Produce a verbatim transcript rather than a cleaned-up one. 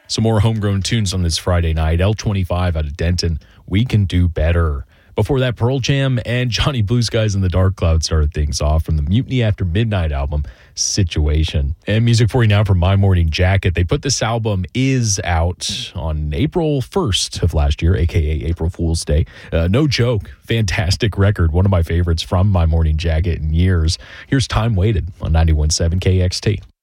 Some more homegrown tunes on this Friday night. L twenty-five out of Denton, We Can Do Better. Before that, Pearl Jam and Johnny Blue Skies and the Dark Cloud started things off from the Mutiny After Midnight album, Situation. And music for you now from My Morning Jacket. They put this album Is out on April first of last year, a k a. April Fool's Day. Uh, no joke. Fantastic record. One of my favorites from My Morning Jacket in years. Here's Time Waited on ninety-one point seven K X T.